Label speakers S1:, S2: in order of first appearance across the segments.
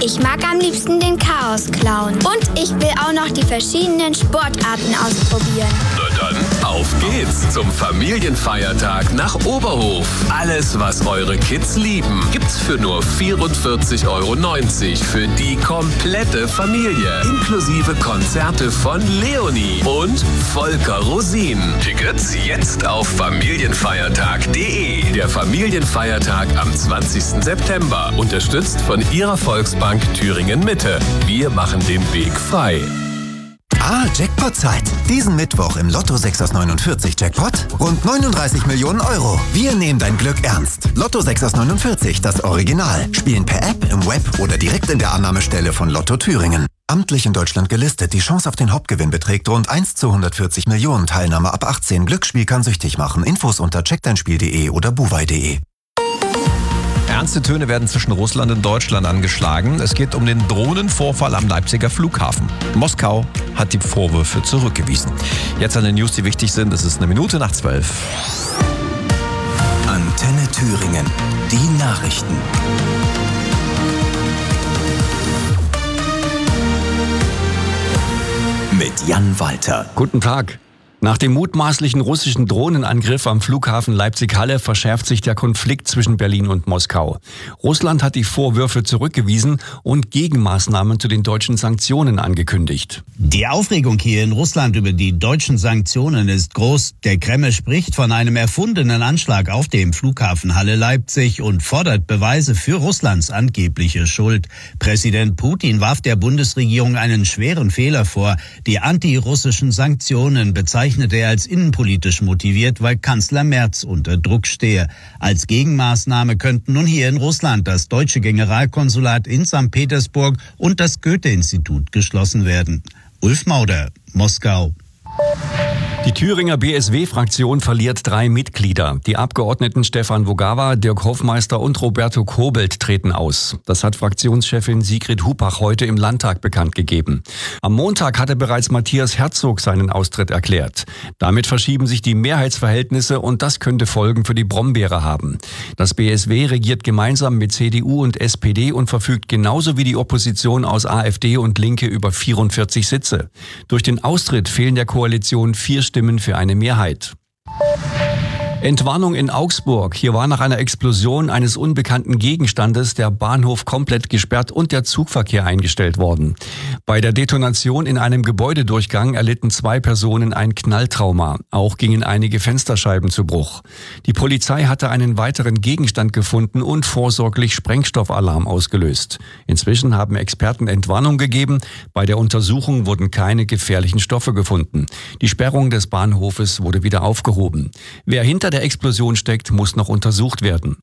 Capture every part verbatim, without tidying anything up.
S1: Ich mag am liebsten den Chaos-Clown. Und ich will auch noch die verschiedenen Sportarten ausprobieren.
S2: Na dann, auf geht's zum Familienfeiertag nach Oberhof. Alles, was eure Kids lieben, gibt's für nur vierundvierzig Euro neunzig für die komplette Familie. Inklusive Konzerte von Leonie und Volker Rosin. Tickets jetzt auf familienfeiertag punkt de. Der Familienfeiertag am zwanzigsten September. Unterstützt von Ihrer Volksbank Thüringen Mitte. Wir machen den Weg frei.
S3: Ah, Jackpot-Zeit. Diesen Mittwoch im Lotto sechs aus neunundvierzig Jackpot rund neununddreißig Millionen Euro. Wir nehmen dein Glück ernst. Lotto sechs aus neunundvierzig, das Original. Spielen per App, im Web oder direkt in der Annahmestelle von Lotto Thüringen. Amtlich in Deutschland gelistet. Die Chance auf den Hauptgewinn beträgt rund eins zu hundertvierzig Millionen. Teilnahme ab achtzehn. Glücksspiel kann süchtig machen. Infos unter check dein spiel punkt de oder buwei punkt de.
S4: Ernste Töne werden zwischen Russland und Deutschland angeschlagen. Es geht um den Drohnenvorfall am Leipziger Flughafen. Moskau hat die Vorwürfe zurückgewiesen. Jetzt an den News, die wichtig sind. Es ist eine Minute nach zwölf.
S3: Antenne Thüringen. Die Nachrichten. Mit Jan Walter.
S5: Guten Tag. Nach dem mutmaßlichen russischen Drohnenangriff am Flughafen Leipzig-Halle verschärft sich der Konflikt zwischen Berlin und Moskau. Russland hat die Vorwürfe zurückgewiesen und Gegenmaßnahmen zu den deutschen Sanktionen angekündigt.
S6: Die Aufregung hier in Russland über die deutschen Sanktionen ist groß. Der Kreml spricht von einem erfundenen Anschlag auf dem Flughafen Halle-Leipzig und fordert Beweise für Russlands angebliche Schuld. Präsident Putin warf der Bundesregierung einen schweren Fehler vor. Die antirussischen Sanktionen bezeichnet er als innenpolitisch motiviert, weil Kanzler Merz unter Druck stehe. Als Gegenmaßnahme könnten nun hier in Russland das deutsche Generalkonsulat in Sankt Petersburg und das Goethe-Institut geschlossen werden. Ulf Mauder, Moskau.
S5: Die Thüringer B S W-Fraktion verliert drei Mitglieder. Die Abgeordneten Stefan Vogawa, Dirk Hofmeister und Roberto Kobelt treten aus. Das hat Fraktionschefin Sigrid Hupach heute im Landtag bekannt gegeben. Am Montag hatte bereits Matthias Herzog seinen Austritt erklärt. Damit verschieben sich die Mehrheitsverhältnisse und das könnte Folgen für die Brombeere haben. Das B S W regiert gemeinsam mit C D U und S P D und verfügt genauso wie die Opposition aus AfD und Linke über vierundvierzig Sitze. Durch den Austritt fehlen der Koalition vier Stimmen für eine Mehrheit. Entwarnung in Augsburg. Hier war nach einer Explosion eines unbekannten Gegenstandes der Bahnhof komplett gesperrt und der Zugverkehr eingestellt worden. Bei der Detonation in einem Gebäudedurchgang erlitten zwei Personen ein Knalltrauma. Auch gingen einige Fensterscheiben zu Bruch. Die Polizei hatte einen weiteren Gegenstand gefunden und vorsorglich Sprengstoffalarm ausgelöst. Inzwischen haben Experten Entwarnung gegeben. Bei der Untersuchung wurden keine gefährlichen Stoffe gefunden. Die Sperrung des Bahnhofes wurde wieder aufgehoben. Wer hinter der Explosion steckt, muss noch untersucht werden.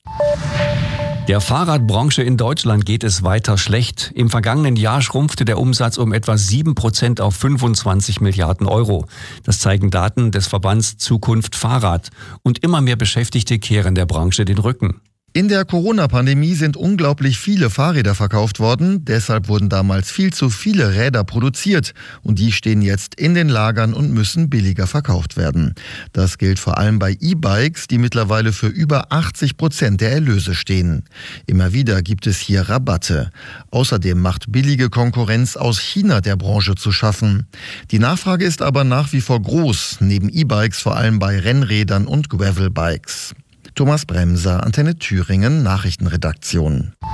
S5: Der Fahrradbranche in Deutschland geht es weiter schlecht. Im vergangenen Jahr schrumpfte der Umsatz um etwa sieben Prozent auf fünfundzwanzig Milliarden Euro. Das zeigen Daten des Verbands Zukunft Fahrrad. Und immer mehr Beschäftigte kehren der Branche den Rücken.
S7: In der Corona-Pandemie sind unglaublich viele Fahrräder verkauft worden. Deshalb wurden damals viel zu viele Räder produziert. Und die stehen jetzt in den Lagern und müssen billiger verkauft werden. Das gilt vor allem bei E-Bikes, die mittlerweile für über achtzig Prozent der Erlöse stehen. Immer wieder gibt es hier Rabatte. Außerdem macht billige Konkurrenz aus China der Branche zu schaffen. Die Nachfrage ist aber nach wie vor groß, neben E-Bikes vor allem bei Rennrädern und Gravelbikes. Thomas Bremser, Antenne Thüringen, Nachrichtenredaktion.